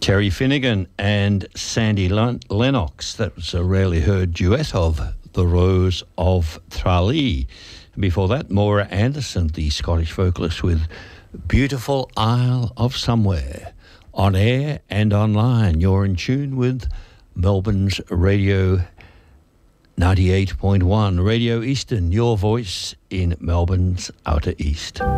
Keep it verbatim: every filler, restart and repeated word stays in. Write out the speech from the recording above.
Terry Finnegan and Sandy Len- Lennox. That was a rarely heard duet of The Rose of Tralee. Before that, Maura Anderson, the Scottish vocalist, with Beautiful Isle of Somewhere. On air and online, you're in tune with Melbourne's Radio ninety-eight point one, Radio Eastern, your voice in Melbourne's Outer East.